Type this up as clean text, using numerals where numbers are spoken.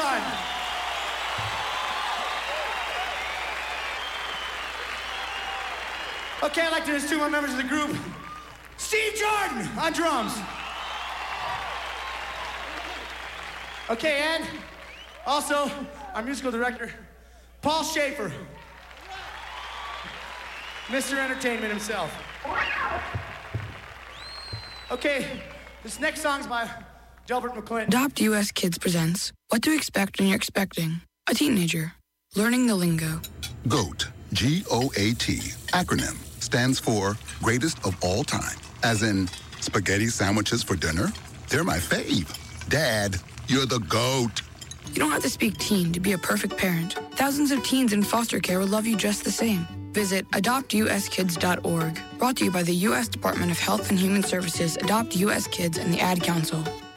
done. Okay, I'd like to introduce two more members of the group. Steve Jordan on drums. Okay, and also our musical director, Paul Schaefer. Mr. Entertainment himself. Okay, this next song's by Delbert McClinton. Adopt US Kids presents What to Expect When You're Expecting a Teenager. Learning the lingo. GOAT, G-O-A-T, acronym, stands for Greatest of All Time. As in, spaghetti sandwiches for dinner? They're my fave. Dad, you're the GOAT. You don't have to speak teen to be a perfect parent. Thousands of teens in foster care will love you just the same. Visit adoptuskids.org. Brought to you by the U.S. Department of Health and Human Services, Adopt U.S. Kids, and the Ad Council.